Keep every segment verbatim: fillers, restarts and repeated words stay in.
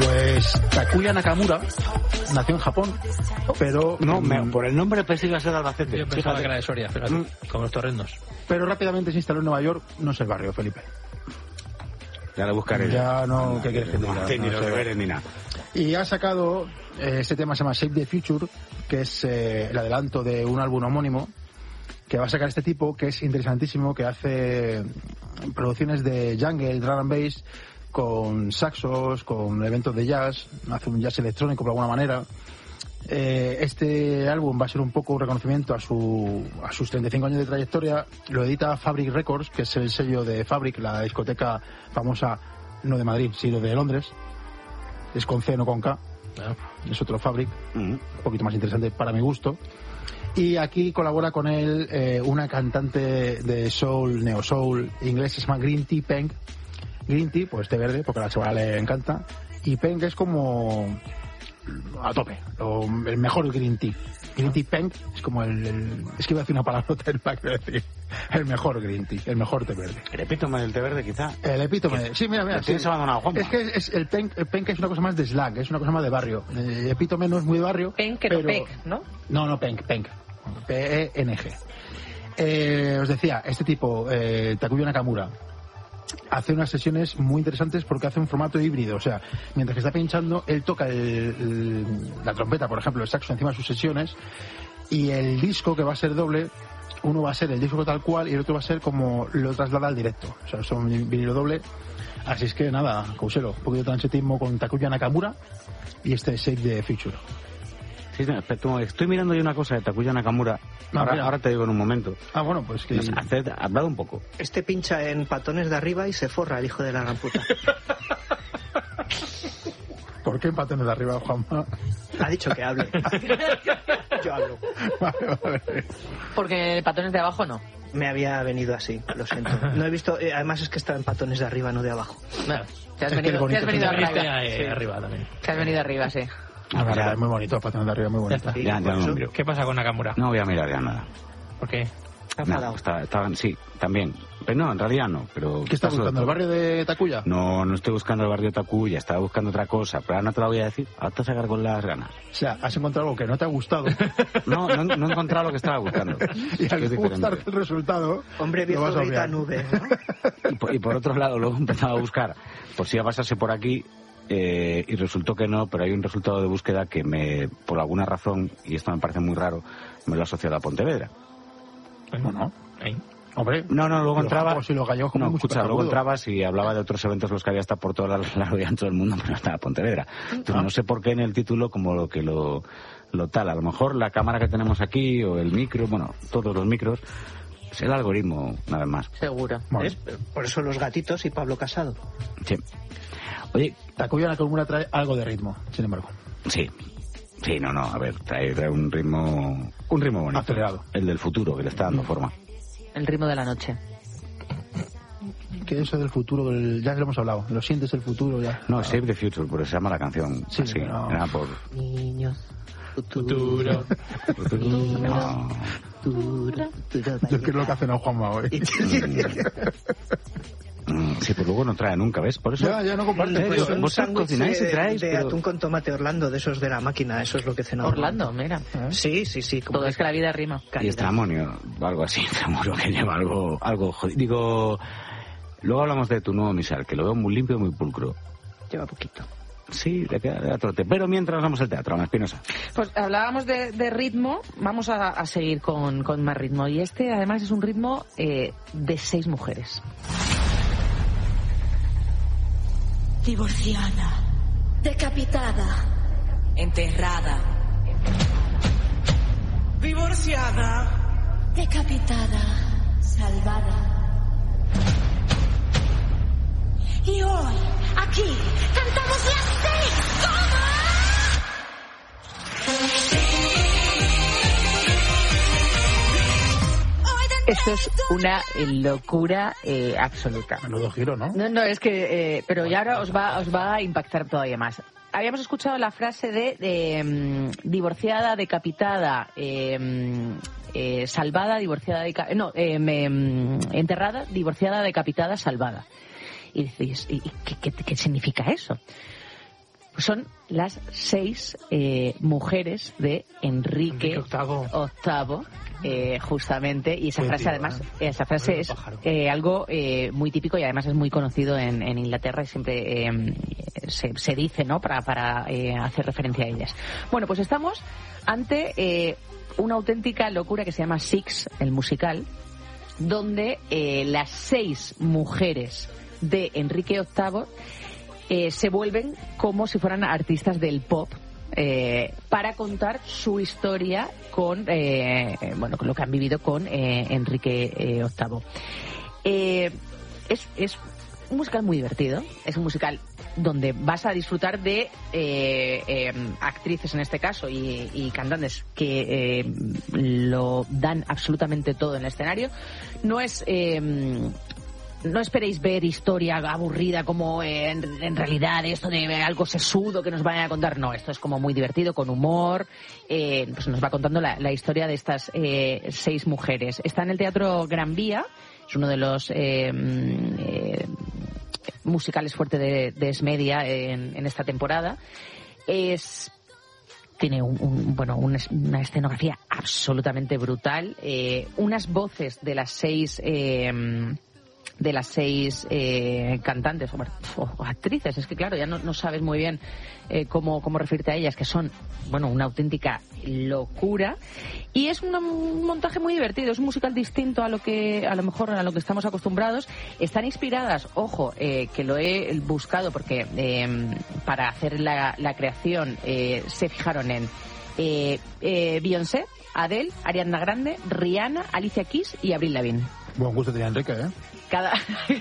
Pues Takuya Nakamura nació en Japón, pero... No, me, por el nombre pensé que iba a ser de Albacete. Yo pensaba que era de Soria, pero mm. con los torrendos. Pero rápidamente se instaló en Nueva York, no es el barrio, Felipe. Ya lo buscaré. Ya no, ¿qué quieres que te diga? No, ni los deberes ni nada. Y ha sacado, eh, este tema se llama Save the Future, que es eh, el adelanto de un álbum homónimo que va a sacar este tipo, que es interesantísimo, que hace producciones de jungle, drum and bass, con saxos, con eventos de jazz, hace un jazz electrónico de alguna manera. Eh, este álbum va a ser un poco un reconocimiento a su a sus treinta y cinco años de trayectoria. Lo edita Fabric Records, que es el sello de Fabric, la discoteca famosa, no de Madrid, sino de Londres. Es con C, no con K. Ah. Es otro Fabric, Mm. un poquito más interesante para mi gusto. Y aquí colabora con él eh, una cantante de soul, neo soul inglés, se llama Green Tea Peng. Green Tea, pues té verde, porque a la chavala le encanta. Y Peng es como a tope, lo, el mejor Green Tea. Green Tea Peng es como el, el... Es que iba a decir una palabrota en la que decir. El mejor Green Tea, el mejor té verde. El epítome del té verde, quizá. El epítome, sí, mira, mira. Lo tienes abandonado, Juanma. Es que es, el Peng, el Peng es una cosa más de slang, es una cosa más de barrio. El epítome no es muy de barrio. Peng, que pero... no Peng, ¿no? No, no, Peng, Peng. P E N G. Eh, os decía, este tipo, eh, Takuya Nakamura, hace unas sesiones muy interesantes porque hace un formato híbrido. O sea, mientras que está pinchando, él toca el, el, la trompeta, por ejemplo, el saxo encima de sus sesiones, y el disco, que va a ser doble, uno va a ser el disco tal cual y el otro va a ser como lo traslada al directo. O sea, son vinilo doble. Así es que nada, Couselo, un poquito de transitismo con Takuya Nakamura y este Save the Future. Sí, no, estoy mirando yo una cosa de Takuya Nakamura. No, ahora, ahora te digo en un momento. Ah, bueno, pues que... Haced, hablad un poco. Este pincha en patones de arriba y se forra el hijo de la gran puta. ¿Por qué en patones de arriba, Juanma? Ha dicho que hable. Yo hablo. Vale, vale. Porque patones de abajo no. Me había venido así, lo siento. No he visto, eh, además es que está en patones de arriba, no de abajo. Bueno, te has Es que venido, es bonito, te has venido te Viste arriba. ahí, Sí. arriba también. Te has venido arriba, sí. Ah, verdad, es muy bonito, patones de arriba, muy bonito. Ya está. Ya, ya no lo miro. ¿Qué pasa con Nakamura? No voy a mirar ya nada. ¿Por qué? Está No, enfadado. está, está, sí, también. Pero no, en realidad no. Pero ¿Qué estás paso de buscando? ¿El todo. barrio de Takuya? No, no estoy buscando el barrio de Takuya, estaba buscando otra cosa, pero ahora no te la voy a decir. Ahora te vas a sacar con las ganas. O sea, has encontrado algo que no te ha gustado No, no, no he encontrado lo que estaba buscando. y al Es no diferente. gustarte el resultado... Hombre lo viejo vas a grita obviar. nube, ¿no? Y por, y por otro lado, luego empezaba a buscar por si iba a pasarse por aquí eh, y resultó que no, pero hay un resultado de búsqueda que me, por alguna razón, y esto me parece muy raro, me lo ha asociado a Pontevedra. Bueno, no. Ahí. Hombre, No, no, luego los entraba... japos y los gallegos como No, mucho escucha, luego petardo. entrabas y hablaba de otros eventos los que había hasta por todo el largo y ancho del mundo, pero no estaba Pontevedra. Entonces, Ah. no sé por qué en el título como lo que lo, lo tal. A lo mejor la cámara que tenemos aquí o el micro, bueno, todos los micros, es el algoritmo, nada más. Seguro. Bueno, ¿Ves? Por eso los gatitos y Pablo Casado. Sí. Oye, Takuya Nakamura trae algo de ritmo, sin embargo. sí. Sí, no, no, a ver, trae, trae un ritmo, un ritmo bonito. Acelerado. El del futuro, que le está dando forma. El ritmo de la noche. Que eso del futuro, del- ya lo hemos hablado. Lo sientes el futuro ya. No, Save the Future, por eso se llama la canción. Sí, así, pero- era por... Niños. Futuro. No. Yo creo lo que hace no Juanma hoy. Mm, sí, pues luego no trae nunca, ¿ves? Por eso... Ya, ya no comparte. Eh, pero- vos- vosotros cocináis y de, traéis, de pero- atún con tomate Orlando, de esos de la máquina, eso es lo que cenamos. Orlando, mira. Sí, sí, sí. como Todo es que la vida rima. Y calidad. estramonio, o algo así, seguro que lleva algo, algo jodido. Digo, luego hablamos de tu nuevo misal, que lo veo muy limpio y muy pulcro. Lleva poquito. Sí, le queda, le da trote. Pero mientras vamos al teatro, Ana Espinosa. Pues hablábamos de, de ritmo, vamos a, a seguir con, con más ritmo. Y este además es un ritmo eh, de seis mujeres. Divorciada, decapitada, enterrada, divorciada, decapitada, salvada. Y hoy, aquí, cantamos las seis. Esto es una locura eh, absoluta. Menudo giro, ¿no? No, no, es que... eh, pero ya ahora os va, os va a impactar todavía más. Habíamos escuchado la frase de, de mm, divorciada, decapitada, eh, mm, eh, salvada, divorciada, deca- no, eh, me, mm, enterrada, divorciada, decapitada, salvada. Y dices, ¿y, y qué, qué, qué significa eso? Son las seis eh, mujeres de Enrique, Enrique octavo. octavo, eh, justamente, y esa Qué frase tío, además, ¿eh? esa frase es eh, algo eh, muy típico y además es muy conocido en, en Inglaterra y siempre eh, se, se dice, ¿no?, para, para eh, hacer referencia a ellas. Bueno, pues estamos ante eh, una auténtica locura que se llama Six, el musical, donde eh, las seis mujeres de Enrique octavo eh, se vuelven como si fueran artistas del pop eh, para contar su historia con eh, bueno, con lo que han vivido con eh, Enrique eh, octavo. Eh, es, es un musical muy divertido, es un musical donde vas a disfrutar de eh, eh, actrices en este caso y, y cantantes que eh, lo dan absolutamente todo en el escenario. No es eh, no esperéis ver historia aburrida como eh, en, en realidad esto de algo sesudo que nos vayan a contar. No, esto es como muy divertido, con humor. Eh, pues nos va contando la, la historia de estas eh, seis mujeres. Está en el Teatro Gran Vía, es uno de los eh, eh, musicales fuerte de, de Esmedia en, en esta temporada. Es tiene un, un, bueno un, una escenografía absolutamente brutal, eh, unas voces de las seis eh, de las seis eh, cantantes o, o actrices, es que claro, ya no, no sabes muy bien eh, cómo, cómo referirte a ellas, que son, bueno, una auténtica locura. Y es un, un montaje muy divertido, es un musical distinto a lo que, a lo mejor, a lo que estamos acostumbrados. Están inspiradas, ojo, eh, que lo he buscado porque eh, para hacer la, la creación eh, se fijaron en eh, eh, Beyoncé, Adele, Ariana Grande, Rihanna, Alicia Keys y Avril Lavigne. Buen gusto tenía Enrique, ¿eh? Cada,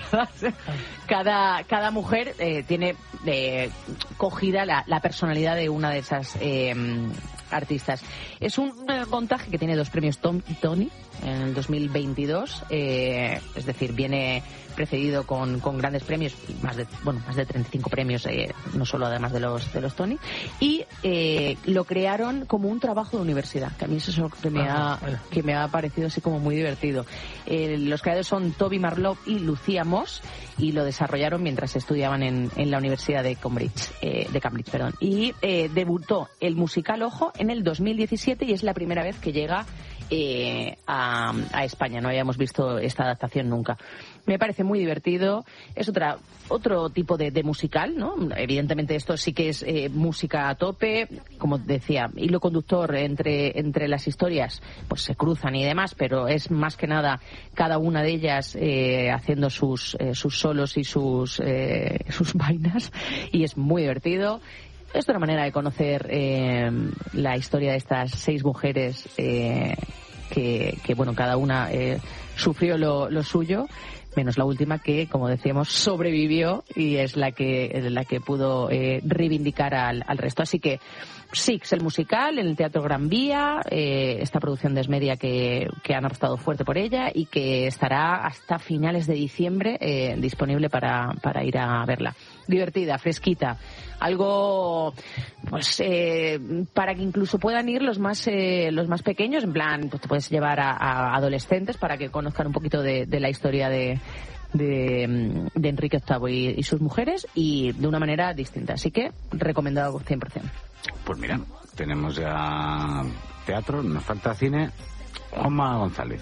cada, cada mujer eh, tiene eh, cogida la, la personalidad de una de esas eh, artistas. Es un eh, montaje que tiene dos premios Tom, Tony en el dos mil veintidós, eh, es decir, viene precedido con, con grandes premios, más de bueno más de treinta y cinco premios, eh, no solo además de los de los Tony, y eh, lo crearon como un trabajo de universidad, que a mí eso es lo que me ha que me ha parecido así como muy divertido. Eh, los creadores son Toby Marlowe y Lucía Moss y lo desarrollaron mientras estudiaban en, en la Universidad de Cambridge, eh, de Cambridge, perdón. Y eh, debutó el musical, ojo, en el dos mil diecisiete y es la primera vez que llega eh, a, a España. No habíamos visto esta adaptación nunca. Me parece muy divertido. Es otra otro tipo de, de musical, ¿no? Evidentemente esto sí que es eh, música a tope, como decía, hilo conductor entre entre las historias, pues se cruzan y demás, pero es más que nada cada una de ellas eh, haciendo sus eh, sus solos y sus eh, sus vainas, y es muy divertido. Es una manera de conocer eh, la historia de estas seis mujeres eh, que, que, bueno, cada una eh, sufrió lo, lo suyo, menos la última que, como decíamos, sobrevivió y es la que la que pudo eh, reivindicar al, al resto. Así que Six, el musical, en el Teatro Gran Vía, eh, esta producción de Esmedia que, que han apostado fuerte por ella y que estará hasta finales de diciembre eh, disponible para, para ir a verla. Divertida, fresquita, algo pues eh, para que incluso puedan ir los más eh, los más pequeños, en plan, pues te puedes llevar a, a adolescentes para que conozcan un poquito de, de la historia de De, de Enrique octavo y, y sus mujeres, y de una manera distinta. Así que recomendado cien por ciento. Pues mira, tenemos ya teatro, nos falta cine. Juanma González,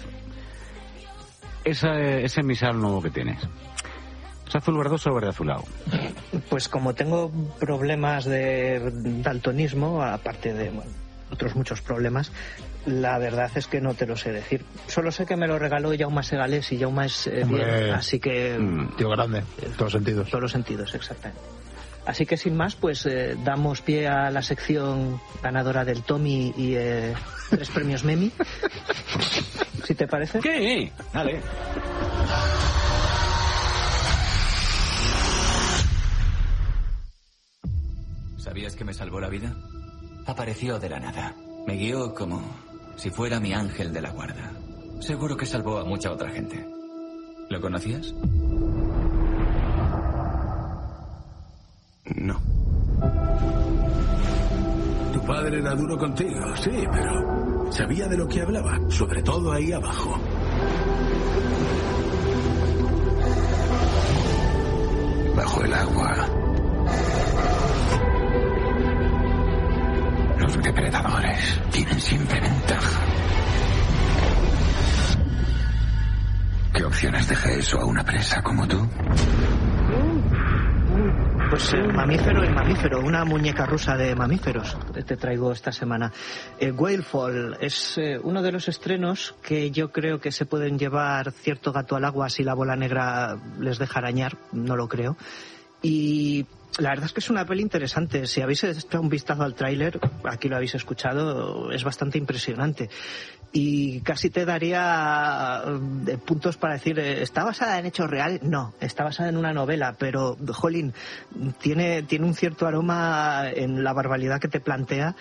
ese, ese misal nuevo que tienes, ¿es azul verdoso o verde azulado? Pues como tengo problemas de daltonismo, aparte de bueno, otros muchos problemas, la verdad es que no te lo sé decir. Solo sé que me lo regaló Jaume Segalés y Jaume es eh, bien, así que... Mm, tío grande, en todos los sentidos. Todos los sentidos, exactamente. Así que sin más, pues eh, damos pie a la sección ganadora del Tommy y eh, tres premios Memi. ¿Si te parece? Sí, dale. ¿Sabías que me salvó la vida? Apareció de la nada. Me guió como si fuera mi ángel de la guarda. Seguro que salvó a mucha otra gente. ¿Lo conocías? No. Tu padre era duro contigo, sí, pero sabía de lo que hablaba, sobre todo ahí abajo. Bajo el agua. hombres tienen siempre ventaja. ¿Qué opciones deja eso a una presa como tú? Pues eh, mamífero en mamífero, una muñeca rusa de mamíferos te traigo esta semana. Eh, Whalefall es eh, uno de los estrenos que yo creo que se pueden llevar cierto gato al agua si la bola negra les deja arañar, no lo creo. Y la verdad es que es una peli interesante. Si habéis echado un vistazo al tráiler, aquí lo habéis escuchado, es bastante impresionante. Y casi te daría eh, puntos para decir, eh, ¿está basada en hechos reales? No, está basada en una novela, pero, jolín, tiene, tiene un cierto aroma en la barbaridad que te plantea.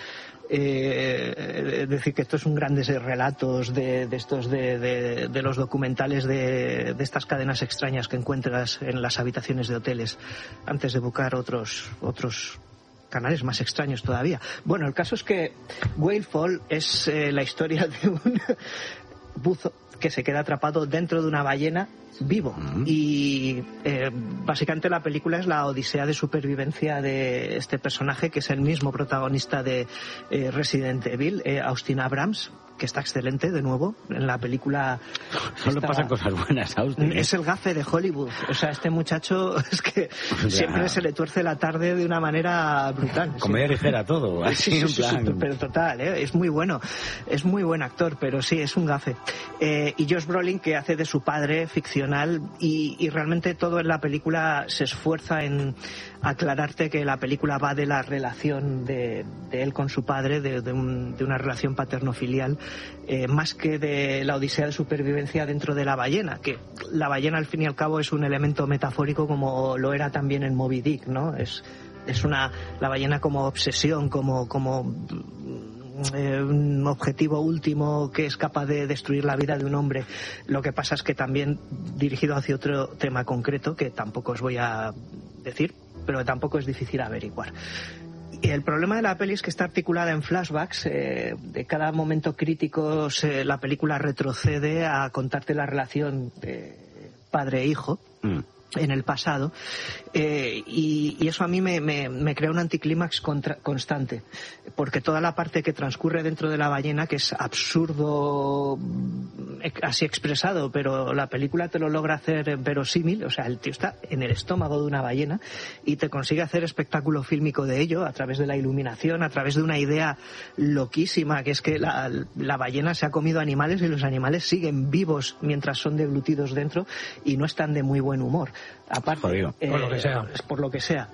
Eh, es decir, que estos son grandes relatos de, de estos de, de, de los documentales de, de estas cadenas extrañas que encuentras en las habitaciones de hoteles antes de buscar otros otros canales más extraños todavía. Bueno, el caso es que Whalefall es eh, la historia de un buzo que se queda atrapado dentro de una ballena vivo. Mm. Y eh, básicamente la película es la odisea de supervivencia de este personaje, que es el mismo protagonista de eh, Resident Evil, eh, Austin Abrams, que está excelente de nuevo en la película. Solo pasan cosas buenas, Austin. Es el gafe de Hollywood. O sea, este muchacho es que ya. Siempre se le tuerce la tarde de una manera brutal. Comedia sí. ligera todo. Así, sí, sí, en plan... sí, pero total, ¿eh? Es muy bueno. Es muy buen actor, pero sí, es un gafe. Eh, y Josh Brolin, que hace de su padre ficcional, y, y realmente todo en la película se esfuerza en aclararte que la película va de la relación de, de él con su padre, de, de, un, de una relación paterno-filial, eh, más que de la odisea de supervivencia dentro de la ballena, que la ballena al fin y al cabo es un elemento metafórico como lo era también en Moby Dick, ¿no? Es, es una, la ballena como obsesión, como, como eh, un objetivo último que es capaz de destruir la vida de un hombre. Lo que pasa es que también dirigido hacia otro tema concreto que tampoco os voy a decir, pero tampoco es difícil averiguar. El problema de la peli es que está articulada en flashbacks. Eh, de cada momento crítico se, la película retrocede a contarte la relación de padre-hijo. Mm. En el pasado, eh, y, y eso a mí me, me, me crea un anticlímax contra, constante, porque toda la parte que transcurre dentro de la ballena, que es absurdo así expresado, pero la película te lo logra hacer verosímil. O sea, el tío está en el estómago de una ballena y te consigue hacer espectáculo fílmico de ello a través de la iluminación, a través de una idea loquísima, que es que la, la ballena se ha comido animales y los animales siguen vivos mientras son deglutidos dentro y no están de muy buen humor. Aparte, eh, por lo que sea. Es por lo que sea.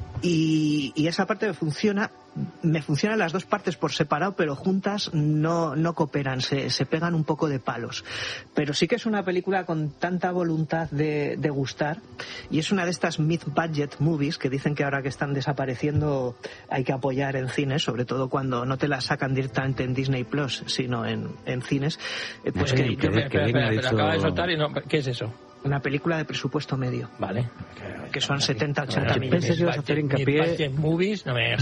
Y, y esa parte me funciona, me funcionan las dos partes por separado, pero juntas no, no cooperan, se, se pegan un poco de palos. Pero sí que es una película con tanta voluntad de, de gustar, y es una de estas mid-budget movies que dicen que ahora que están desapareciendo hay que apoyar en cines, sobre todo cuando no te la sacan directamente en Disney Plus, sino en, en cines. Eh, pues sí, que, que, yo, espera, espera, espera, espera, acaba de soltar y no, ¿qué es eso? Una película de presupuesto medio. Vale. Que son setenta, ochenta millones. Pensé que ibas a hacer hincapié. Movies, no me...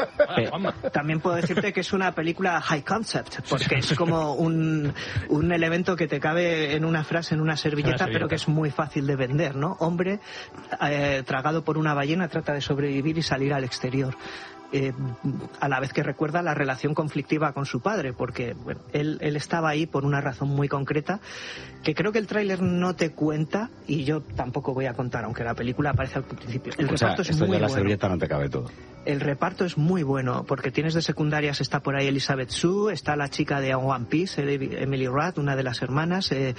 También puedo decirte que es una película high concept, porque es como un, un elemento que te cabe en una frase, en una servilleta, una servilleta, pero que es muy fácil de vender, ¿no? Hombre eh, tragado por una ballena trata de sobrevivir y salir al exterior. Eh, a la vez que recuerda la relación conflictiva con su padre, porque bueno, él, él estaba ahí por una razón muy concreta que creo que el tráiler no te cuenta, y yo tampoco voy a contar, aunque la película aparece al principio. El o reparto sea, es muy de la bueno. servilleta no te cabe todo. El reparto es muy bueno, porque tienes de secundarias, está por ahí Elizabeth Shue, está la chica de One Piece, Emily Rudd, una de las hermanas, eh,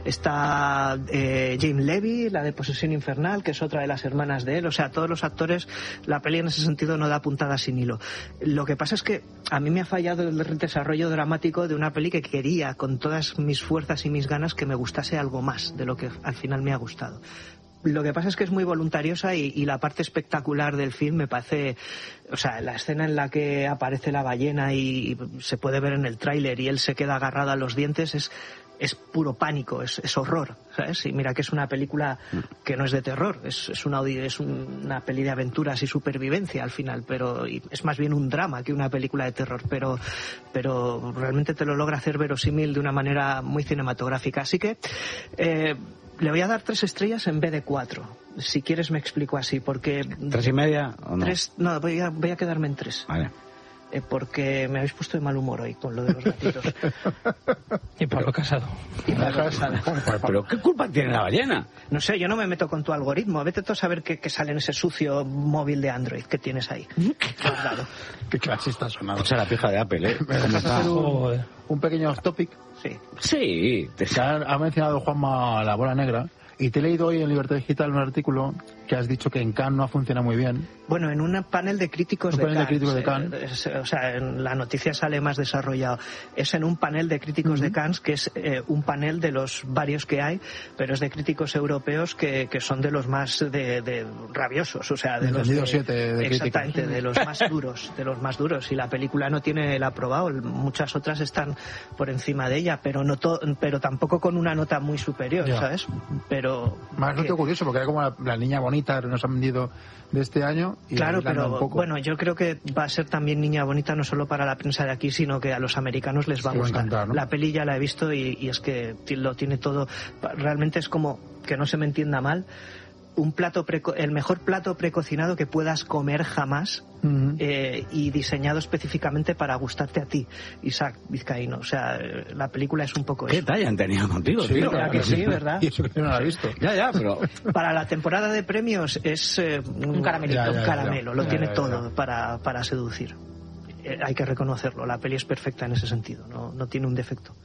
está eh, James Levy, la de Posesión Infernal, que es otra de las hermanas de él. O sea, todos los actores, la peli en ese sentido no da puntadas sin hilo. Lo que pasa es que a mí me ha fallado el desarrollo dramático de una peli que quería con todas mis fuerzas y mis ganas que me gustase algo más de lo que al final me ha gustado. Lo que pasa es que es muy voluntariosa y, y la parte espectacular del film me parece, o sea, la escena en la que aparece la ballena y, y se puede ver en el tráiler y él se queda agarrado a los dientes es es puro pánico, es, es horror, ¿sabes? Y mira que es una película que no es de terror, es, es, una, es una peli de aventuras y supervivencia al final, pero es más bien un drama que una película de terror, pero, pero realmente te lo logra hacer verosímil de una manera muy cinematográfica. Así que eh, le voy a dar tres estrellas en vez de cuatro. Si quieres me explico así, porque... ¿Tres y media o no? Tres, no, voy a, voy a quedarme en tres. Vale. eh, porque me habéis puesto de mal humor hoy con lo de los gatitos. Y Pablo Casado. Y Pablo Casado. ¿Pero qué culpa tiene la ballena? No sé, yo no me meto con tu algoritmo. Vete tú a saber qué, qué sale en ese sucio móvil de Android que tienes ahí. Claro. Qué clasista sonado. O sea, la pija de Apple, ¿eh? ¿Me dejas hacer un, un pequeño off topic? Sí. Sí. Te ha, ha mencionado Juanma la bola negra. Y te he leído hoy en Libertad Digital un artículo que has dicho que en Cannes no funciona muy bien. Bueno, en un panel de críticos, un de, panel Cannes, de críticos de eh, Cannes. Es, o sea, en la noticia sale más desarrollado. Es en un panel de críticos uh-huh. de Cannes, que es eh, un panel de los varios que hay, pero es de críticos europeos que, que son de los más de, de rabiosos, o sea, de los de, siete de exactamente, críticos. de los más duros, de los más duros. Y la película no tiene el aprobado, muchas otras están por encima de ella, pero no to, pero tampoco con una nota muy superior, ya. ¿sabes? Pero más que curioso, porque era como la, la niña bonita que nos han vendido de este año. Y claro, pero un poco. Bueno, yo creo que va a ser también niña bonita no solo para la prensa de aquí, sino que a los americanos les va a gustar. encantar, ¿no? La peli ya la he visto y, y es que lo tiene todo. Realmente es como, que no se me entienda mal, un plato preco el mejor plato precocinado que puedas comer jamás, uh-huh. eh, y diseñado específicamente para gustarte a ti, Isaac Vizcaíno. O sea, la película es un poco ¿Qué eso. talla han tenido contigo, sí, tío? Claro que sí, ¿verdad? Y eso que no lo he visto. Ya, ya, pero... Para la temporada de premios es eh, un, un caramelito. Ya, ya, un caramelo, ya, lo ya, tiene ya, ya. todo para, para seducir. Eh, hay que reconocerlo, la peli es perfecta en ese sentido, no, no tiene un defecto.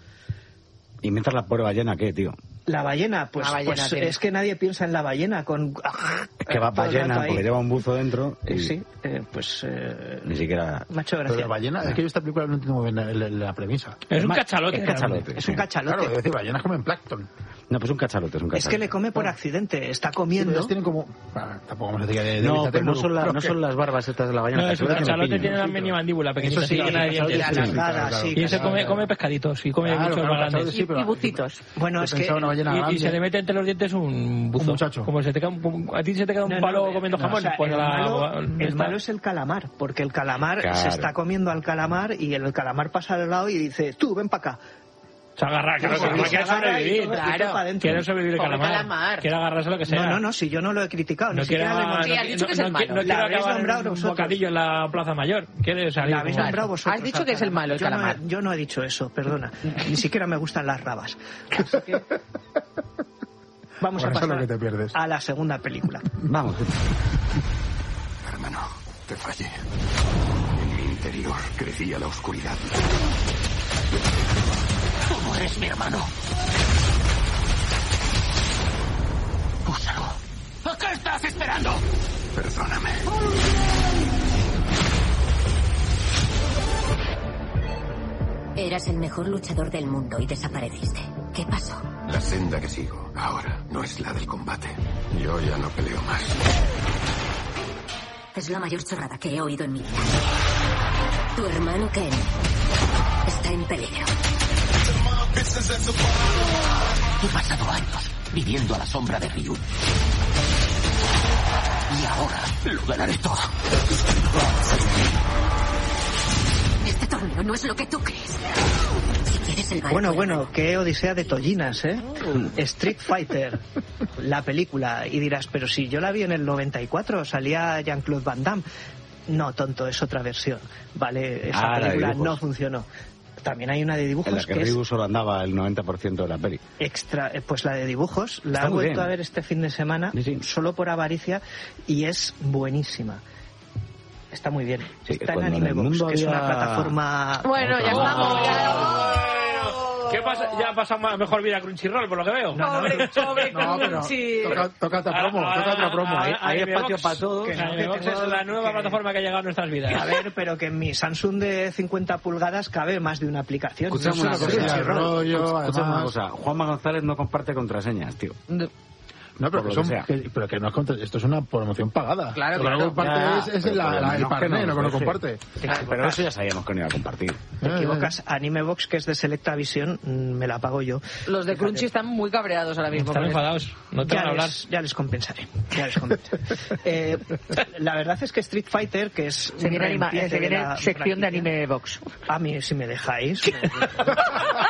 ¿Y mientras la pobre ballena qué, tío? La ballena, pues, la ballena pues tiene. es que nadie piensa en la ballena con... Es que va ballena porque lleva un buzo dentro y... Sí, eh, pues... Eh, ni siquiera... Macho, gracias. Pero la ballena, es que yo esta película no entiendo muy bien la, la, la premisa. Es un cachalote. Es, cachalote, es sí. un cachalote. Claro, es decir, ballenas comen plancton. No, pues un cachalote, es un cachalote. Es que le come por accidente, está comiendo... Sí, ellos tienen como... Bueno, tampoco vamos a decir que de, de No, pero no son, la, no son las barbas estas de la ballena. No, es un cachalote, tiene la mini mandíbula pequeñita. Eso sí, llena de dientes. alargada, sí. Y ese come, come pescaditos y come Claro, bichos claro, más grandes. sí, pero- Y bucitos. Bueno, es que... Pensaba una ballena Y, y se grande. le mete entre los dientes un buzo. Un muchacho. Como se te queda un- a ti se te queda un No, palo no, comiendo no, jamón. o sea, pues el, la- malo, el esta- malo es el calamar, porque el calamar Claro. se está comiendo al calamar y el calamar pasa al lado y dice, tú, ven para acá. Se agarra, claro, Claro, que se quiere agarra y sobrevivir. todo- y todo Claro. para adentro. Quiere sobrevivir el Pobre calamar. calamar. Quiere agarrarse lo que sea. No, no, no, si yo no lo he criticado, No ni quiere, siquiera le no, hemos- Sí, has dicho que es el no, malo. no La quiere habéis acabar nombrado en un vosotros. bocadillo en la Plaza Mayor. Quiere salir. La habéis Claro. nombrado vosotros. Has dicho al que es el calamar. malo, el Yo no he- calamar. yo no he dicho eso, perdona. Ni siquiera me gustan las rabas. Así que... Vamos Bueno, a eso es lo pasar que te pierdes. a la segunda película. Vamos. Hermano, te fallé. En mi interior crecía la oscuridad. ¿Cómo eres mi hermano? Úsalo. ¿A qué estás esperando? Perdóname. Eras el mejor luchador del mundo y desapareciste. ¿Qué pasó? La senda que sigo ahora no es la del combate. Yo ya no peleo más. Es la mayor chorrada que he oído en mi vida. Tu hermano Ken está en peligro. He pasado años viviendo a la sombra de Ryu. Y ahora lo ganaré todo. Este torneo no es lo que tú crees. Si quieres el Bueno, bueno, qué odisea de tollinas, ¿eh? Street Fighter, la película. Y dirás, pero si yo la vi en el noventa y cuatro, salía Jean-Claude Van Damme. No, tonto, es otra versión. Vale, esa Ah, la de película dibujos. no funcionó. También hay una de dibujos En la que, que Ryu es solo andaba el noventa por ciento de la peli. extra, eh, pues la de dibujos, la Está he muy vuelto bien. a ver este fin de semana, Sí, sí. solo por avaricia, y es buenísima. Está muy bien. Sí, Está en cuando en el Animebox, mundo que es una había- plataforma... Bueno, ya Otra. estamos. ya. ¿Qué pasa? Ya ha pasado más- mejor vida Crunchyroll, por lo que veo. Pobre, pobre No, pero Crunchy. toca, toca otra promo, Ahora- toca otra promo. ahora- Hay Animebox, espacio para todos. que no, que Animebox tengo- es la nueva que- plataforma que ha llegado a nuestras vidas. A ver, pero que en mi Samsung de cincuenta pulgadas cabe más de una aplicación. Escuchame No una solo cosa, Crunchyroll. el rollo, Escucha una además... cosa. Juanma González no comparte contraseñas, tío. No, pero Por que, lo son, que sea. que- pero que no es contra, esto es una promoción pagada. Claro, Lo que no claro. comparte Ya, es, es pero la- por lo la- el menos que carnet, nos lo que no deje. comparte. Te Pero equivocas. eso ya sabíamos que no iba a compartir. Te equivocas. Animebox, que es de Selecta Visión, mm, me la pago yo. Los de Crunchy están muy cabreados ahora mismo. Están con esto. enfadados. No te Ya van a hablar. les, ya les compensaré. Ya les compensaré. Eh, la verdad es que Street Fighter, que es Se un viene, anima- reemplace se viene de la sección de franquicia- Anime Box. A mí, si me dejáis.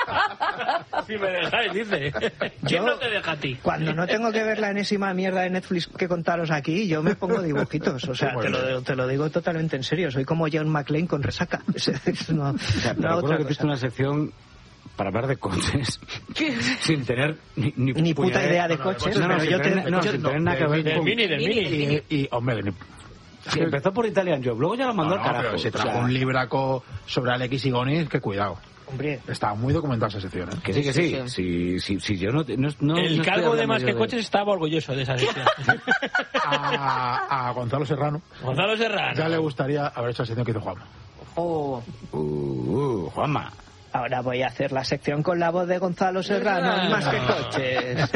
Si me dejáis, dice. ¿Quién no te deja a ti? Cuando no tengo que ver la enésima mierda de Netflix que contaros aquí, yo me pongo dibujitos. O sea, te lo, te lo digo totalmente en serio. Soy como John McClane con resaca. No, o sea, te no recuerdo otra que hiciste cosa. una sección para hablar de coches sin tener ni, ni, Ni puta idea de no, coches, no, no, pero sin yo tener, te- no, yo- sin no, tener nada que ver del con... Mini, del Mini. Y, y, hombre, ni- Sí, empezó por Italian Job, luego ya lo mandó no, al no, carajo. pero se o trajo sea, un libraco sobre Alex y Gonis, que cuidado. Hombre, Estaba muy documentada esa sección, ¿eh? que sí, que sí. Sí, sí, sí, yo no... no, no El no estoy calvo de hablando Más yo que Coches estaba orgulloso de esa sección. A, a Gonzalo Serrano Gonzalo Serrano. ya le gustaría haber hecho la sección que hizo Juanma. oh, Uh, uh, Juanma. ahora voy a hacer la sección con la voz de Gonzalo Serrano, Serrano. Más que Coches.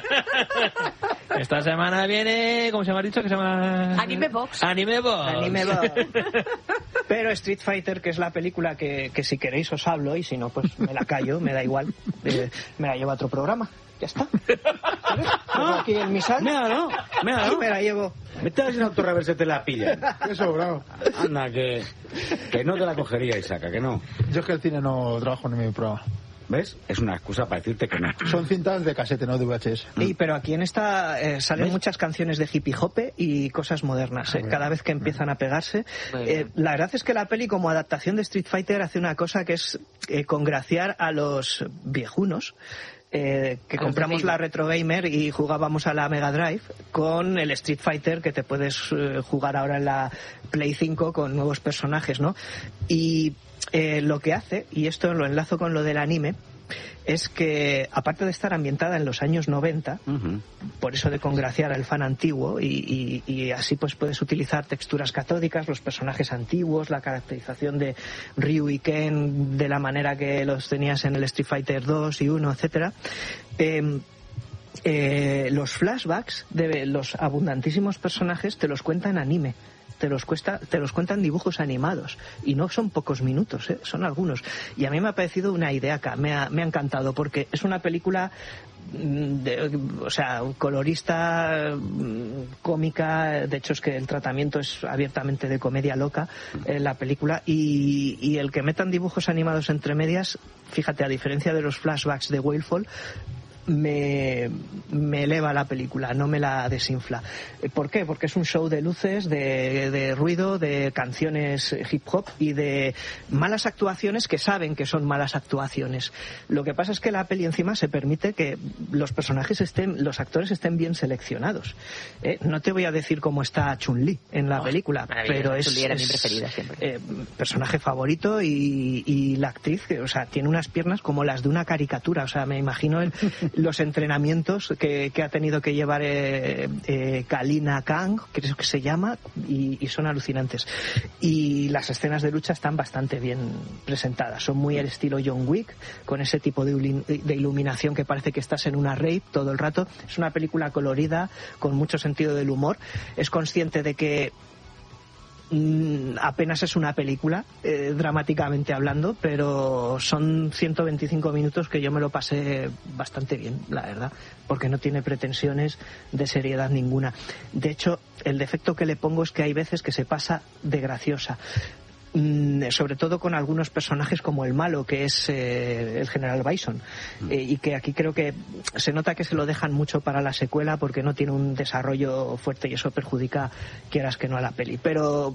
Esta semana viene, ¿cómo se me ha dicho? Que se llama... Anime Box. Anime Box. Anime Box. Pero Street Fighter, que es la película que, que si queréis os hablo, y si no, pues me la callo, me da igual. Eh, me la llevo a otro programa. Ya está. ¿Sabes? Tengo aquí el misal. Míralo, míralo. Y me la llevo. Vete a ver si en autorreverse te la pillan. Qué sobrado. Anda, que, que no te la cogería, Isaaca, que no. Yo es que el cine no trabajo en mi programa. ¿Ves? Es una excusa para decirte que no. Son cintas de casete, no de V H S. Y, pero aquí en esta eh, salen ¿Ves? muchas canciones de hippie hope y cosas modernas, eh, cada vez que empiezan a pegarse. Eh, la verdad es que la peli, como adaptación de Street Fighter, hace una cosa que es eh, congraciar a los viejunos. Eh, que A los compramos de la Game. Retro Gamer y jugábamos a la Mega Drive con el Street Fighter que te puedes eh, jugar ahora en la Play cinco con nuevos personajes, ¿no? Y eh, lo que hace, y esto lo enlazo con lo del anime, es que aparte de estar ambientada en los años noventa, Uh-huh. por eso de congraciar al fan antiguo, y, y- y así pues puedes utilizar texturas catódicas, los personajes antiguos, la caracterización de Ryu y Ken de la manera que los tenías en el Street Fighter dos y uno, etcétera. Eh, eh, los flashbacks de los abundantísimos personajes te los cuenta en anime. Te los, cuesta, te los cuentan dibujos animados y no son pocos minutos, ¿eh? Son algunos. Y a mí me ha parecido una ideaca, me ha, me ha encantado porque es una película mm, de, o sea, colorista, mm, cómica, de hecho es que el tratamiento es abiertamente de comedia loca en la película y, y el que metan dibujos animados entre medias, fíjate, a diferencia de los flashbacks de Whalefall, me, me eleva la película, no me la desinfla. ¿Por qué? Porque es un show de luces, de, de ruido, de canciones hip hop y de malas actuaciones que saben que son malas actuaciones. Lo que pasa es que la peli encima se permite que los personajes estén, los actores estén bien seleccionados. ¿Eh? No te voy a decir cómo está Chun-Li en la Oh, película, maravilloso. pero es, Chun-Li era mi es, preferida siempre. eh, personaje favorito y, y la actriz, que, o sea, tiene unas piernas como las de una caricatura. O sea, me imagino el, los entrenamientos que, que ha tenido que llevar eh, eh, Kalina Kang, creo que se llama, y, y son alucinantes. Y las escenas de lucha están bastante bien presentadas. Son muy al estilo John Wick, con ese tipo de, uli- de iluminación que parece que estás en una rave todo el rato. Es una película colorida, con mucho sentido del humor. Es consciente de que Mm, apenas es una película, eh, dramáticamente hablando, pero son ciento veinticinco minutos que yo me lo pasé bastante bien, la verdad, porque no tiene pretensiones de seriedad ninguna. De hecho, el defecto que le pongo es que hay veces que se pasa de graciosa. Mm, sobre todo con algunos personajes como el malo, que es eh, el general Bison, eh, y que aquí creo que se nota que se lo dejan mucho para la secuela porque no tiene un desarrollo fuerte y eso perjudica, quieras que no, a la peli. Pero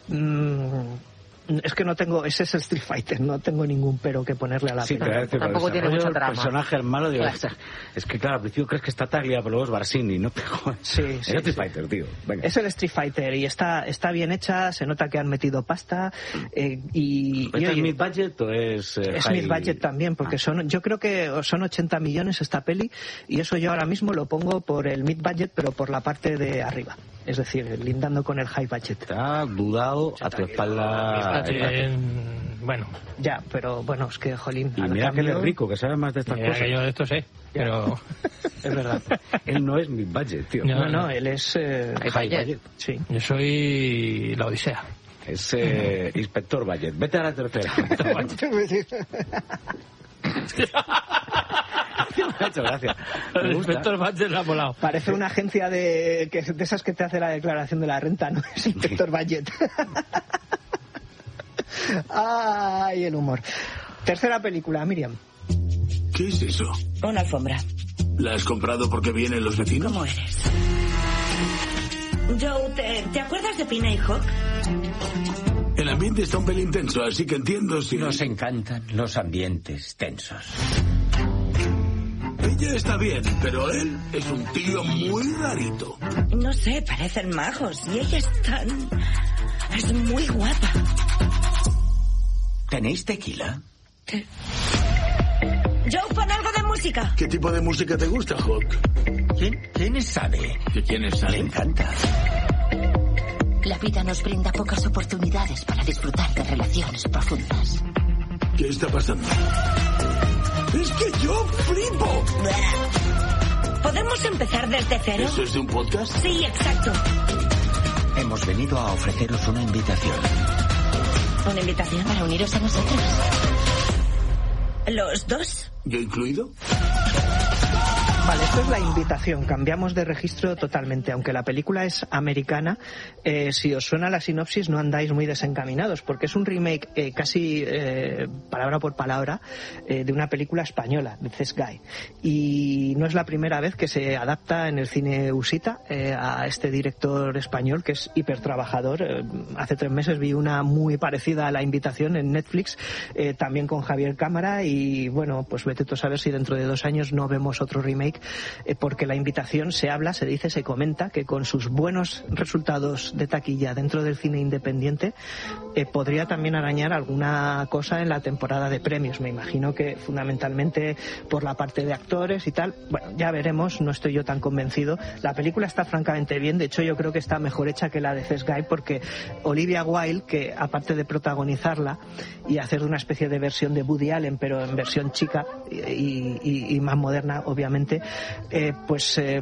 mm, es que no tengo, ese es el Street Fighter, no tengo ningún pero que ponerle a la Sí, peli. te voy a decir, Tampoco el tiene desarrollo mucha del trama. personaje, el malo, digo, Claro. es que claro, al principio crees que está Taglia, pero luego es Barsini, no te jodas. Sí, Es sí, Street sí. Fighter, tío. Venga. Es el Street Fighter y está, está bien hecha, se nota que han metido pasta eh, y, y, ¿Este es oye, mid budget o es eh, es high- mid budget también, porque Ah. son, yo creo que son ochenta millones esta peli y eso yo ahora mismo lo pongo por el mid budget, pero por la parte de arriba, es decir, lindando con el high budget. Está dudado a tu espalda. Eh, bueno, Ya, pero bueno, es que, jolín, Y al mira que él cambio- es rico, que sabe más de estas mira cosas. que yo de esto sé, pero... es verdad. Él no es mid budget, tío. No, No, no, él es eh, High budget. Sí. Yo soy la Odisea. Es eh, inspector budget. Vete a la tercera. Me ha hecho gracia. Me El gusta. inspector Badger la ha volado. Parece una agencia de, que, de esas que te hace la declaración de la renta, ¿no? Es Inspector Budget. Ay, el humor. Tercera película, Miriam. ¿Qué es eso? Una alfombra. ¿La has comprado porque vienen los vecinos? ¿Cómo eres? Joe, ¿te, ¿te acuerdas de Pina y Hawk? El ambiente está un pelín tenso, así que entiendo si... Nos encantan los ambientes tensos. Ella está bien, pero él es un tío muy rarito. No sé, parecen majos y ella es tan... es muy guapa. ¿Tenéis tequila? ¿Qué? Joe, pon algo de música. ¿Qué tipo de música te gusta, Hawk? ¿Quién, quién sabe? ¿Que quién sabe? Le encanta. La vida nos brinda pocas oportunidades para disfrutar de relaciones profundas. ¿Qué está pasando? ¡Es que yo flipo! ¿Podemos empezar desde cero? ¿Eso es de un podcast? Sí, exacto. Hemos venido a ofreceros una invitación. ¿Una invitación? Para uniros a nosotros. ¿Los dos? ¿Yo incluido? Vale, esto es la invitación. Cambiamos de registro totalmente. Aunque la película es americana, eh, si os suena la sinopsis no andáis muy desencaminados, porque es un remake eh, casi eh, palabra por palabra eh, de una película española, de This Guy. Y no es la primera vez que se adapta en el cine usita eh, a este director español que es hipertrabajador. Eh, hace tres meses vi una muy parecida a La Invitación en Netflix, eh, también con Javier Cámara, y bueno, pues vete tú a saber si dentro de dos años no vemos otro remake. Eh, porque La Invitación se habla, se dice, se comenta que con sus buenos resultados de taquilla dentro del cine independiente eh, podría también arañar alguna cosa en la temporada de premios. Me imagino que fundamentalmente por la parte de actores y tal. Bueno, ya veremos, no estoy yo tan convencido. La película está francamente bien, de hecho yo creo que está mejor hecha que la de This Guy, porque Olivia Wilde, que aparte de protagonizarla y hacer una especie de versión de Woody Allen pero en versión chica y, y, y más moderna obviamente, Eh, pues eh,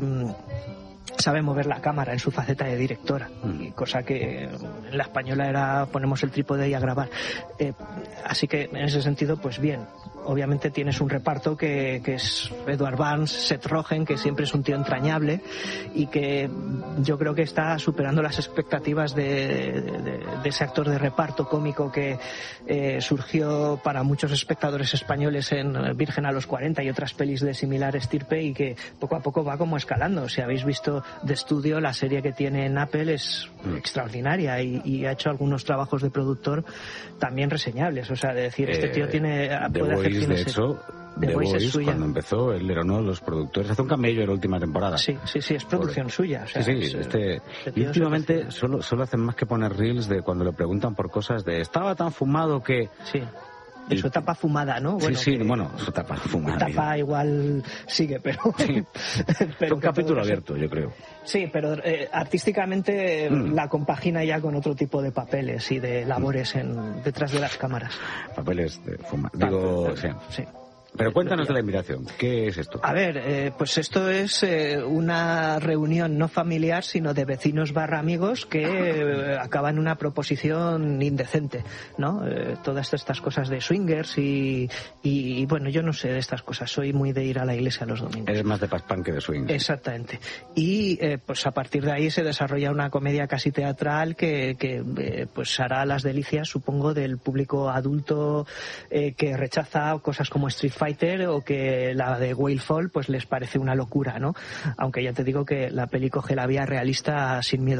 sabe mover la cámara en su faceta de directora, y cosa que en la española era ponemos el trípode y a grabar. Eh, así que en ese sentido, pues bien. Obviamente tienes un reparto que, que es Edward Burns, Seth Rogen, que siempre es un tío entrañable y que yo creo que está superando las expectativas de, de, de ese actor de reparto cómico que eh, surgió para muchos espectadores españoles en Virgen a los cuarenta y otras pelis de similar estirpe, y que poco a poco va como escalando. Si habéis visto The Studio, la serie que tiene en Apple es mm. extraordinaria y, y ha hecho algunos trabajos de productor también reseñables. O sea, de decir, este tío tiene puede hacer de hecho, The Voice, cuando empezó, él era uno de los productores. Hace un camello en la última temporada. Sí, sí, sí, es producción por... suya. O sea, sí, sí, es, este... este y últimamente solo, solo hacen más que poner reels de cuando le preguntan por cosas de estaba tan fumado que... Sí. De su etapa fumada, ¿no? Bueno, sí, sí, que, bueno, su etapa fumada. Su etapa igual sigue, pero... Sí. pero un capítulo abierto, yo creo. Sí, pero eh, artísticamente mm. la compagina ya con otro tipo de papeles y de labores en, detrás de las cámaras. Papeles de fuma... Digo, sí. sí. Pero cuéntanos de La Invitación. ¿Qué es esto? A ver, eh, pues esto es eh, una reunión no familiar, sino de vecinos barra amigos que eh, acaba en una proposición indecente, ¿no? Eh, todas estas cosas de swingers y, y, y, bueno, yo no sé de estas cosas. Soy muy de ir a la iglesia los domingos. Eres más de paspán que de swingers. Exactamente. Y eh, pues a partir de ahí se desarrolla una comedia casi teatral que, que eh, pues hará las delicias, supongo, del público adulto eh, que rechaza cosas como Street Fighter o que la de Whalefall pues les parece una locura, ¿no? Aunque ya te digo que la peli coge la vía realista sin miedo.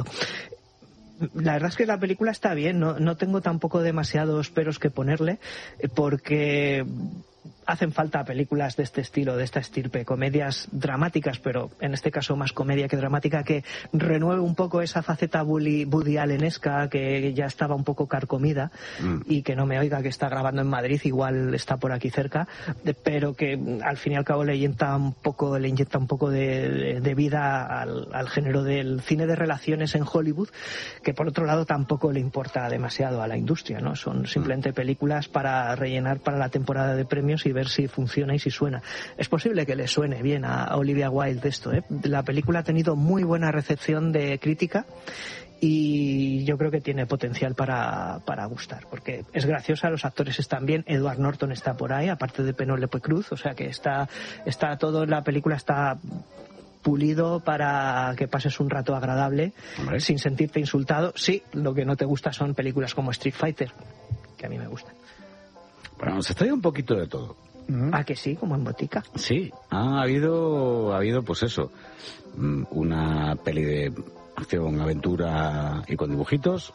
La verdad es que la película está bien, no, no tengo tampoco demasiados peros que ponerle, porque hacen falta películas de este estilo, de esta estirpe, comedias dramáticas, pero en este caso más comedia que dramática, que renueve un poco esa faceta Woody, Woody Allenesca que ya estaba un poco carcomida, mm. y que no me oiga que está grabando en Madrid, igual está por aquí cerca, pero que al fin y al cabo le inyecta un poco, le inyecta un poco de, de, de vida al, al género del cine de relaciones en Hollywood, que por otro lado tampoco le importa demasiado a la industria, ¿no? Son simplemente películas para rellenar para la temporada de premios y ver si funciona y si suena. Es posible que le suene bien a Olivia Wilde esto, ¿eh? La película ha tenido muy buena recepción de crítica y yo creo que tiene potencial para, para gustar, porque es graciosa, los actores están bien, Edward Norton está por ahí, aparte de Penélope Cruz, o sea que está, está todo, la película está pulido para que pases un rato agradable, ¿Hombre? sin sentirte insultado. Sí, lo que no te gusta son películas como Street Fighter, que a mí me gustan. Bueno, se trae un poquito de todo. ¿A que sí? Como en botica. Sí, ha habido, ha habido pues eso, una peli de acción, aventura y con dibujitos,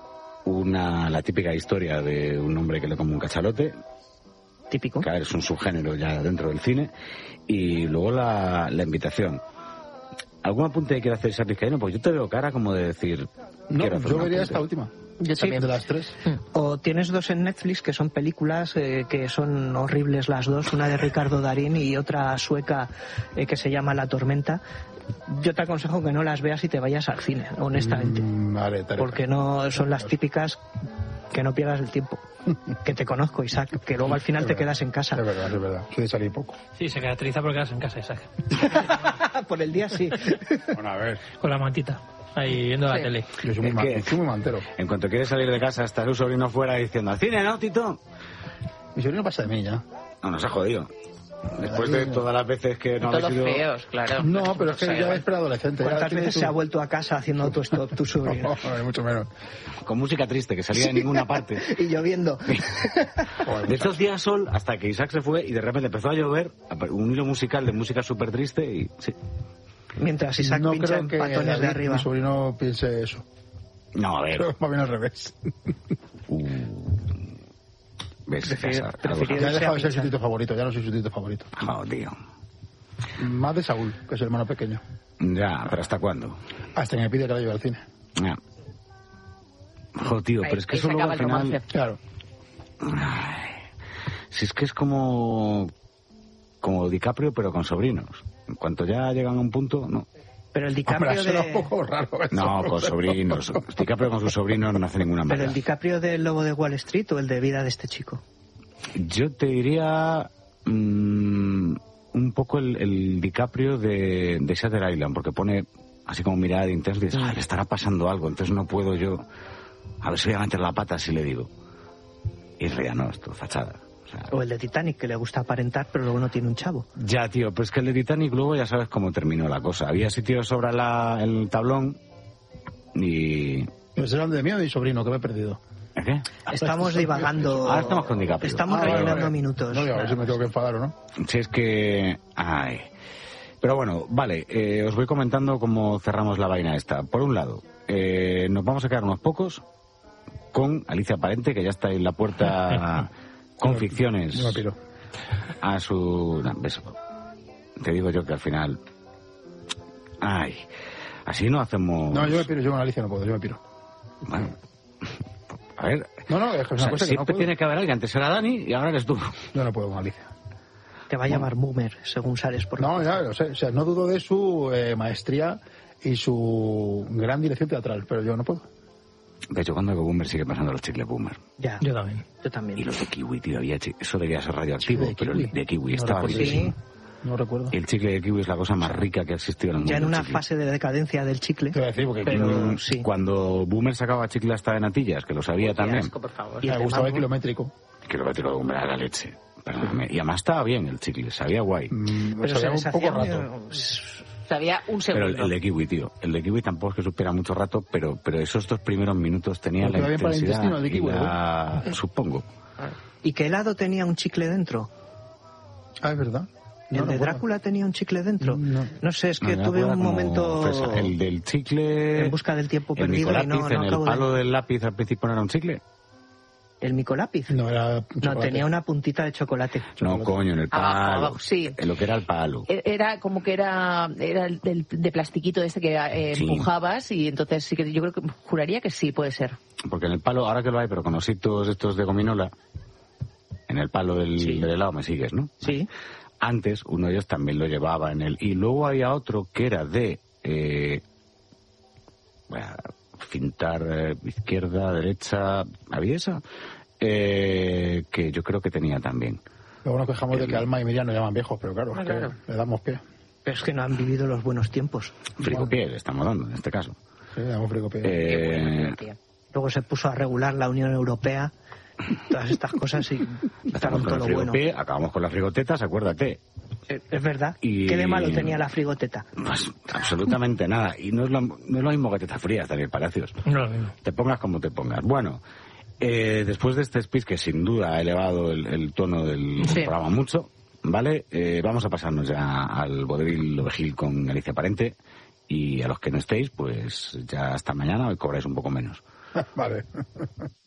una la típica historia de un hombre que le come un cachalote, típico, que es un subgénero ya dentro del cine, y luego la, la invitación. ¿Algún apunte que quiere hacer Isaac Vizcaíno? Pues yo te veo cara como de decir... No, yo vería apunte. esta última. Yo sí, de las tres. O tienes dos en Netflix que son películas eh, que son horribles las dos, una de Ricardo Darín y otra sueca eh, que se llama La Tormenta. Yo te aconsejo que no las veas y te vayas al cine, honestamente. Mm, vale, porque no son las típicas que no pierdas el tiempo. Que te conozco, Isaac, que luego al final es te verdad, quedas en casa. Es verdad, es verdad. Quiere salir poco. Sí, se caracteriza por quedarse en casa, Isaac. Por el día sí. Bueno, a ver. Con la mantita. Ahí viendo sí. la tele. Yo soy muy, man, soy muy mantero. En cuanto quieres salir de casa, está su sobrino fuera diciendo al cine, ¿no, Tito? Mi sobrino pasa de mí ya. No, nos ha jodido. Después de todas las veces que no Todos habéis ido... feos, claro. No, pero es que ya es preadolescente. ¿Cuántas veces se ha vuelto a casa haciendo autostop tu sobrino? No, mucho menos. Con música triste, que salía de ninguna parte. Y lloviendo. De hecho, hacía sol hasta que Isaac se fue y de repente empezó a llover, un hilo musical de música súper triste y... Sí. Mientras Isaac no pincha creo en que patones David, de arriba. Mi sobrino piense eso. No, a ver. Pero más bien al revés. Uh. ¿Ves? Prefiero, ya he dejado de ser su tito favorito, ya no soy su tito favorito. Oh, tío. Más de Saúl, que es el hermano pequeño. Ya, pero ¿hasta cuándo? Hasta que me pide que la lleve al cine. Ya. Jo, tío, Ahí, pero es que ahí eso se luego acaba al el final... romance. Claro. Ay, si es que es como... Como DiCaprio, pero con sobrinos. En cuanto ya llegan a un punto, no. Pero el DiCaprio Hombre, de... un poco raro eso. No, con sobrinos. DiCaprio con sus sobrinos no hace ninguna Pero maldad. el DiCaprio del Lobo de Wall Street o el de Vida de este chico. Yo te diría mmm, un poco el, el DiCaprio de, de Shutter Island, porque pone así como mirada de intenso y dices, ay, le estará pasando algo, entonces no puedo yo, a ver si voy a meter la pata si le digo. Y en realidad no, esto es fachada. O sea, o el de Titanic, que le gusta aparentar, pero luego no tiene un chavo. Ya, tío, pues que el de Titanic luego ya sabes cómo terminó la cosa. Había sitios sobre la, el tablón y... Pero serán de mí o de mi sobrino, que me he perdido. ¿Qué? Estamos divagando. Ahora estamos con DiCaprio. Estamos Ah, rellenando vale, vale. minutos. No, a ver si me tengo que enfadar o no. Si es que... Ay. Pero bueno, vale, eh, os voy comentando cómo cerramos la vaina esta. Por un lado, eh, nos vamos a quedar unos pocos con Alicia Parente, que ya está en la puerta con Yo ficciones me piro. a su... No, beso. Te digo yo que al final... Ay, así no hacemos... No, yo me piro, yo con Alicia no puedo, yo me piro. Bueno, a ver... No, no, es que es una O sea, cosa que no siempre puedo. tiene que haber alguien. Antes era Dani y ahora eres tú. Yo no puedo con Alicia. Te va a llamar Boomer, según sales por No, ya lo sé. O sea, no dudo de su eh, maestría y su gran dirección teatral, pero yo no puedo. De hecho, cuando hago Boomer sigue pasando los chicles Boomer. Ya, Yo también. yo también. Y los de kiwi, tío, había chi- eso debía ser radioactivo, Sí, de pero kiwi. el de kiwi No estaba recuerdo. riquísimo. Sí. No recuerdo. El chicle de kiwi es la cosa más rica que ha existido en el mundo. Ya en una el chicle. fase de decadencia del chicle. Te voy a decir, porque Pero Mm, sí. Cuando Boomer sacaba chicle hasta de natillas, que lo sabía Qué también, asco, por favor. Y me el gustaba el mango. kilométrico. que lo que te lo Boomer era la leche. Perdóname. Y además estaba bien el chicle, sabía guay. Mm, Pero sabía se un poco deshacía rato. muy- Sabía un Pero segundo. el, el de kiwi, tío. El de kiwi tampoco es que supiera mucho rato, pero, pero esos dos primeros minutos tenía Porque la va bien para el intensidad intestino, el de y kiwi, la- supongo. ¿Y qué helado tenía un chicle dentro? Ah, es verdad. No ¿El de recuerdo. Drácula tenía un chicle dentro? No. No sé, es que No, tuve era un como momento fresa. El del chicle... en busca del tiempo el perdido y no, micolápiz, no en el acabo de- palo del lápiz al principio no era un chicle. ¿El micolápiz? No, era No, chocolate. tenía una puntita de chocolate. No, coño, en el Abajo, palo. abajo, sí. En lo que era el palo. Era como que era, era el del- de plastiquito este que eh, Sí. empujabas y entonces sí que yo creo que juraría que sí puede ser. Porque en el palo, ahora que lo hay, pero con ositos estos de gominola, en el palo del, Sí. del helado me sigues, ¿no? Sí. Antes uno de ellos también lo llevaba en el... Y luego había otro que era de... Eh, bueno, fintar eh, izquierda, derecha... ¿Había esa? Eh, que yo creo que tenía también. Luego nos quejamos de que Alma y Miriam nos llaman viejos, pero claro, Ah, es que claro. le damos pie. Pero es que no han vivido los buenos tiempos. Frigopié le estamos dando, en este caso. Sí, le damos frigopié. Eh, Luego se puso a regular la Unión Europea, todas estas cosas y empezamos quitaron con todo el lo bueno. frigopié, acabamos con las frigotetas, acuérdate. Eh, Es verdad. Y- ¿Qué de malo tenía la frigoteta? Pues absolutamente nada. Y no es, lo, no es lo mismo que tetas frías, Daniel Palacios. No lo mismo. Te pongas como te pongas. Bueno, Eh, después de este speech, que sin duda ha elevado el, el tono del Sí. programa mucho, ¿vale? Eh, vamos a pasarnos ya al vodevil ovejil con Alicia Parente, y a los que no estéis, pues ya hasta mañana, hoy cobráis un poco menos. Vale.